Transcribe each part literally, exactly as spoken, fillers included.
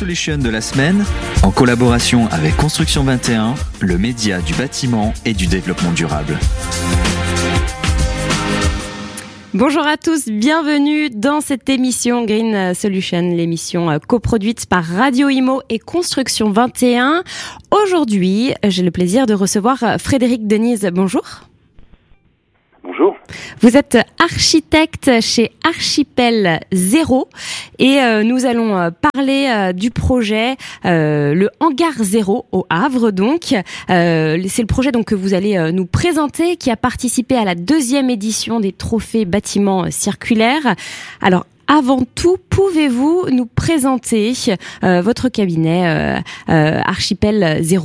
Solution de la semaine, en collaboration avec Construction vingt et un, le média du bâtiment et du développement durable. Bonjour à tous, bienvenue dans cette émission Green Solution, l'émission coproduite par Radio Imo et Construction vingt et un. Aujourd'hui, j'ai le plaisir de recevoir Frédéric Denise. Bonjour. Bonjour. Vous êtes architecte chez Archipel Zéro et euh, nous allons euh, parler euh, du projet euh, le Hangar Zéro au Havre. Donc, euh, c'est le projet donc que vous allez euh, nous présenter, qui a participé à la deuxième édition des trophées bâtiments circulaires. Alors, avant tout, pouvez-vous nous présenter euh, votre cabinet euh, euh, Archipel Zéro ?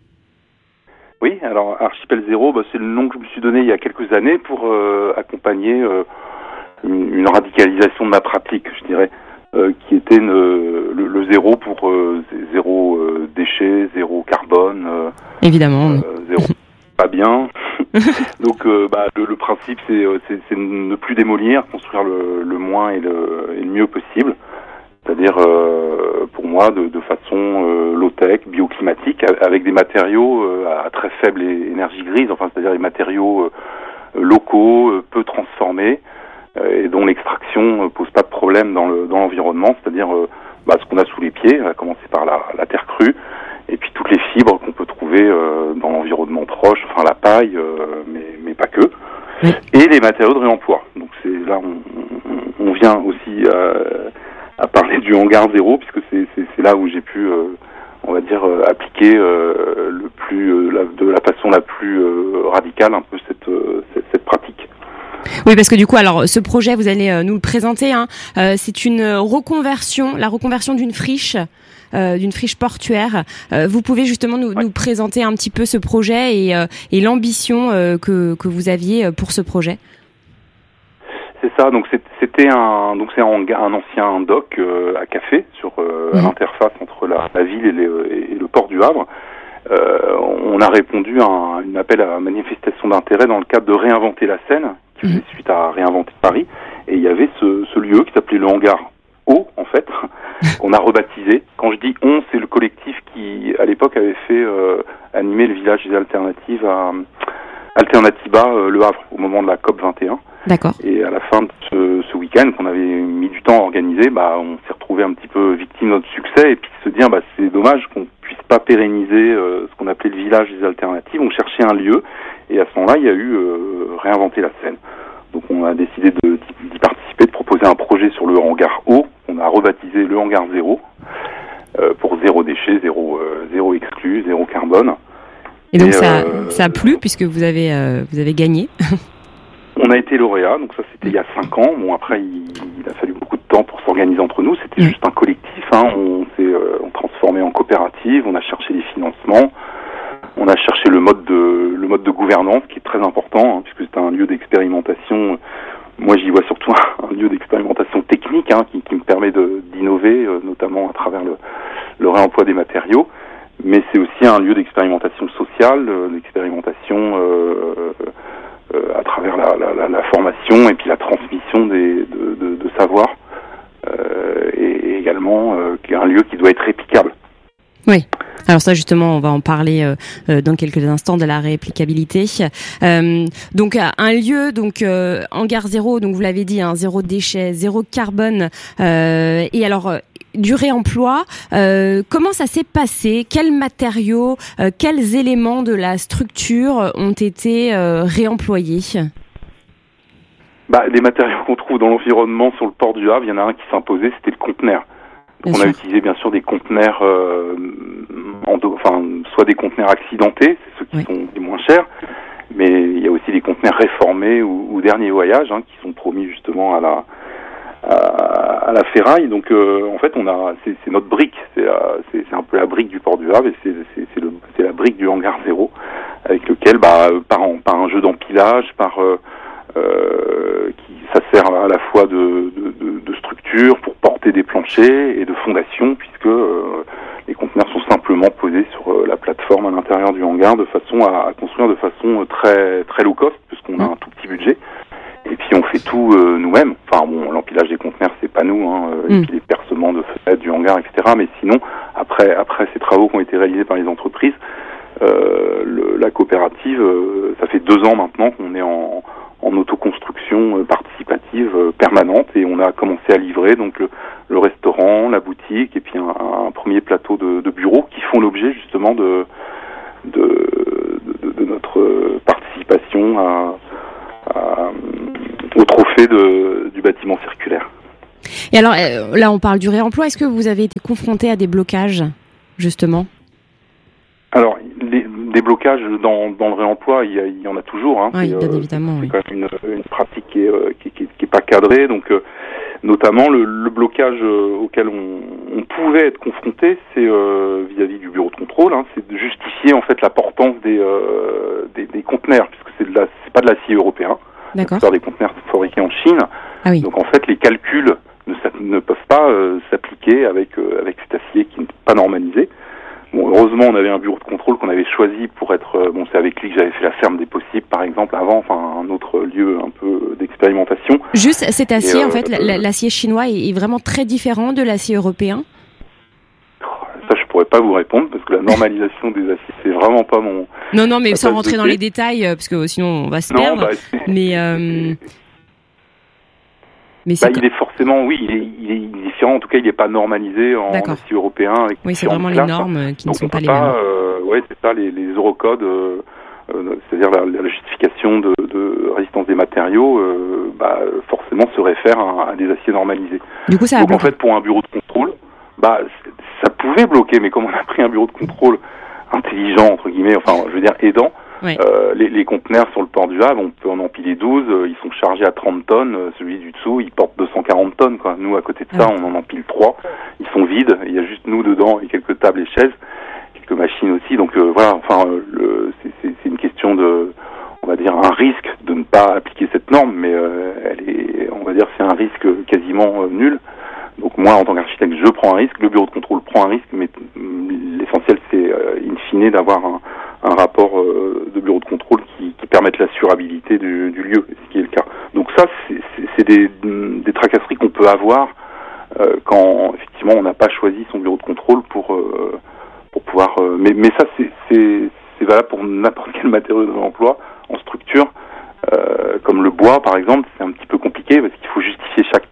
Oui, alors Archipel Zéro, bah, c'est le nom que je me suis donné il y a quelques années pour euh, accompagner euh, une, une radicalisation de ma pratique, je dirais, euh, qui était une, le, le zéro pour euh, zéro euh, déchet, zéro carbone. Euh, Évidemment. Euh, zéro pas bien. Donc euh, bah, le, le principe, c'est, c'est, c'est ne plus démolir, construire le, le moins et le, et le mieux possible. C'est-à-dire, euh, pour moi, de, de façon euh, low-tech, bioclimatique, avec des matériaux euh, à très faible énergie grise, enfin, c'est-à-dire des matériaux euh, locaux, euh, peu transformés, euh, et dont l'extraction euh, pose pas de problème dans, le, dans l'environnement, c'est-à-dire euh, bah, ce qu'on a sous les pieds, à commencer par la, la terre crue, et puis toutes les fibres qu'on peut trouver euh, dans l'environnement proche, enfin la paille, euh, mais, mais pas que, oui. Et les matériaux de réemploi. Donc c'est là, on, on, on vient aussi... Euh, à parler du Hangar Zéro, puisque c'est, c'est, c'est là où j'ai pu, euh, on va dire, euh, appliquer euh, le plus, euh, la, de la façon la plus euh, radicale un peu cette, euh, cette, cette pratique. Oui, parce que du coup, alors ce projet, vous allez euh, nous le présenter. Hein, euh, c'est une reconversion, la reconversion d'une friche, euh, d'une friche portuaire. Euh, vous pouvez justement nous, ouais. nous présenter un petit peu ce projet et, euh, et l'ambition euh, que, que vous aviez pour ce projet. C'est ça, donc c'était un donc c'est un, un ancien dock euh, à café sur euh, mmh. à l'interface entre la, la ville et, les, et le port du Havre. Euh, on a répondu à un, une appel à manifestation d'intérêt dans le cadre de Réinventer la Seine, qui faisait suite à Réinventer Paris, et il y avait ce, ce lieu qui s'appelait le Hangar O, en fait, qu'on a rebaptisé. Quand je dis on, c'est le collectif qui à l'époque avait fait euh, animer le village des alternatives à Alternatiba, euh, le Havre, au moment de la COP vingt et un. D'accord. Et à la fin de ce, ce week-end, qu'on avait mis du temps à organiser, bah, on s'est retrouvé un petit peu victime de notre succès, et puis se dire, bah, c'est dommage qu'on puisse pas pérenniser euh, ce qu'on appelait le village des alternatives. On cherchait un lieu, et à ce moment-là, il y a eu euh, Réinventer la Seine. Donc on a décidé de, d'y participer, de proposer un projet sur le Hangar O. On a rebaptisé le Hangar Zéro, euh, pour zéro déchet, zéro, euh, zéro exclu, zéro carbone. Et donc et ça, euh, ça a plu puisque vous avez euh, vous avez gagné. On a été lauréat, donc ça c'était il y a cinq ans. Bon après il, il a fallu beaucoup de temps pour s'organiser entre nous. C'était mmh. juste un collectif. Hein. On s'est euh, on transformé en coopérative. On a cherché les financements. On a cherché le mode de le mode de gouvernance qui est très important hein, puisque c'est un lieu d'expérimentation. Moi j'y vois surtout un, un lieu d'expérimentation technique hein, qui, qui me permet de, d'innover, euh, notamment à travers le, le réemploi des matériaux. Mais c'est aussi un lieu d'expérimentation sociale, euh, d'expérimentation euh, euh, à travers la, la, la formation et puis la transmission des, de, de, de savoirs, euh, et, et également euh, un lieu qui doit être réplicable. Oui. Alors ça justement, on va en parler euh, dans quelques instants de la réplicabilité. Euh, donc un lieu, donc euh, Hangar Zéro, donc vous l'avez dit, hein, zéro déchet, zéro carbone. Euh, et alors du réemploi, euh, comment ça s'est passé ? Quels matériaux, euh, quels éléments de la structure ont été euh, réemployés ? Bah, les matériaux qu'on trouve dans l'environnement sur le port du Havre, il y en a un qui s'imposait, c'était le conteneur. Donc, on a utilisé bien sûr des conteneurs, euh, en do- enfin, soit des conteneurs accidentés, c'est ceux qui oui. sont les moins chers, mais il y a aussi des conteneurs réformés ou, ou dernier voyage, hein, qui sont promis justement à la à, à la ferraille. Donc euh, en fait, on a, c'est, c'est notre brique, c'est, la, c'est, c'est un peu la brique du port du Havre, et c'est, c'est, c'est, le, c'est la brique du Hangar Zéro, avec lequel, bah, par, par un jeu d'empilage, par euh, euh, qui, ça sert à la fois de, de, de, de structure pour porter des planchers et de fondation, puisque euh, les conteneurs sont simplement posés sur euh, la plateforme à l'intérieur du hangar, de façon à, à construire de façon très très low cost, puisqu'on a un tout petit budget. Et puis on fait tout euh, nous-mêmes. Enfin bon, l'empilage des conteneurs c'est pas nous, hein, mm. et puis les percements de fenêtres, du hangar, et cetera. Mais sinon, après, après ces travaux qui ont été réalisés par les entreprises, euh, le, la coopérative, euh, ça fait deux ans maintenant qu'on est en, en autoconstruction euh, participative euh, permanente et on a commencé à livrer donc le, le restaurant, la boutique et puis un, un premier plateau de, de bureaux qui font l'objet justement de, de, de, de notre participation à, à, au trophée de, du bâtiment circulaire. Et alors euh, là, on parle du réemploi. Est-ce que vous avez été confronté à des blocages, justement ? Alors, les, des blocages dans, dans le réemploi, il y, a, il y en a toujours. Hein. Oui, c'est, bien euh, évidemment. C'est Oui. quand même une, une pratique qui est, euh, qui, qui, qui est pas cadrée. Donc, euh, notamment, le, le blocage euh, auquel on, on pouvait être confronté, c'est euh, vis-à-vis du bureau de contrôle, hein, c'est de justifier en fait la portance des, euh, des, des conteneurs, puisque c'est, de la, c'est pas de l'acier européen. D'accord. C'est des conteneurs fabriqués en Chine. Ah oui. Donc, en fait, les calculs ne, ne peuvent pas euh, s'appliquer avec, euh, avec cet acier qui n'est pas normalisé. Bon, heureusement, on avait un bureau de contrôle qu'on avait choisi pour être... Euh, bon, c'est avec lui que j'avais fait la ferme des possibles, par exemple, avant, enfin, un autre lieu un peu d'expérimentation. Juste, cet acier, Et, euh, en fait, euh, l'acier chinois est vraiment très différent de l'acier européen ? Ça, je pourrais pas vous répondre, parce que la normalisation des aciers, c'est vraiment pas mon... Non, non, mais sans tasse rentrer de dans thé. les détails, parce que sinon on va se Non, perdre. bah, c'est- Mais, euh, mais bah, c'est... il est forcément, oui, il est, il est, il est différent. En tout cas, il n'est pas normalisé en D'accord. acier européen. Avec Oui, c'est différentes vraiment les classes. normes qui ne Donc, sont on pas peut les mêmes. Euh, ouais, c'est ça, les, les eurocodes, euh, euh, c'est-à-dire la, la justification de, de résistance des matériaux, euh, bah, forcément se réfère à, à des aciers normalisés. Du coup, ça a Donc en bloqué. fait, pour un bureau de contrôle, bah, c- ça pouvait bloquer, mais comme on a pris un bureau de contrôle intelligent, entre guillemets, enfin, je veux dire, aidant, Ouais. euh, les, les conteneurs sur le port du Havre, on peut en empiler douze, euh, ils sont chargés à trente tonnes, euh, celui du dessous, il porte deux cent quarante tonnes, quoi. Nous, à côté de ça, Ouais. on en empile trois, ils sont vides, il y a juste nous dedans et quelques tables et chaises, quelques machines aussi, donc euh, voilà, enfin, euh, le, c'est, c'est, c'est une question de, on va dire, un risque de ne pas appliquer cette norme, mais euh, elle est, on va dire, c'est un risque quasiment euh, nul. Donc moi, en tant qu'architecte, je prends un risque, le bureau de contrôle prend un risque, mais mm, l'essentiel, c'est euh, in fine d'avoir un, un rapport euh, de bureau de contrôle qui, qui permette l'assurabilité du, du lieu, ce qui est le cas. Donc ça, c'est, c'est, c'est des, des tracasseries qu'on peut avoir euh, quand, effectivement, on n'a pas choisi son bureau de contrôle pour, euh, pour pouvoir... Euh, mais, mais ça, c'est, c'est, c'est valable pour n'importe quel matériau de l'emploi en structure. Euh, comme le bois, par exemple, c'est un petit peu compliqué parce qu'il faut justifier chaque